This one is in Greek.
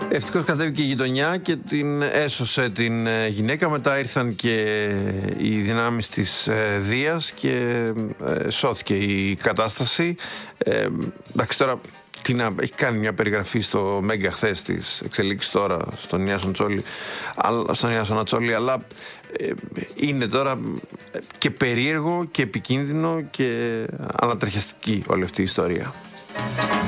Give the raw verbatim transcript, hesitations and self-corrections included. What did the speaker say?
Ευτυχώς κατέβηκε και η γειτονιά και την έσωσε την γυναίκα. Μετά ήρθαν και οι δυνάμεις της Δίας και σώθηκε η κατάσταση. Ε, εντάξει, τώρα τι να, έχει κάνει μια περιγραφή στο Μέγκα χθες της εξελίξης τώρα στον Ιάσον Τσόλη, στον Ιάσον Ατσόλη, αλλά ε, είναι τώρα και περίεργο και επικίνδυνο και ανατριχιαστική όλη αυτή η ιστορία.